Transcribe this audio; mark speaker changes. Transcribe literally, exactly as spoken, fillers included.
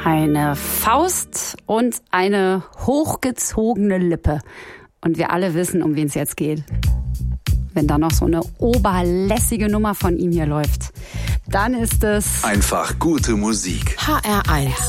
Speaker 1: Eine Faust und eine hochgezogene Lippe. Und wir alle wissen, um wen es jetzt geht. Wenn da noch so eine oberlässige Nummer von ihm hier läuft, dann ist es
Speaker 2: einfach gute Musik.
Speaker 3: H R eins